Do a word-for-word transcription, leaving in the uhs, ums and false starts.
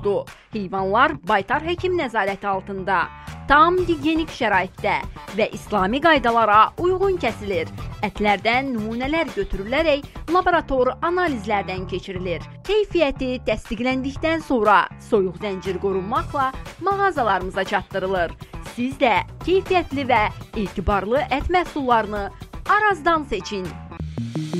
oldu. Heyvanlar baytar həkim nəzarəti altında, tam gigiyenik şəraitdə və İslami qaydalara uyğun kəsilir. Ətlərdən nümunələr götürülərək laborator analizlərdən keçirilir. Keyfiyyəti təsdiqləndikdən sonra soyuq zəncir qorunmaqla mağazalarımıza çatdırılır. Siz də keyfiyyətli və etibarlı ət məhsullarını Arazdan seçin.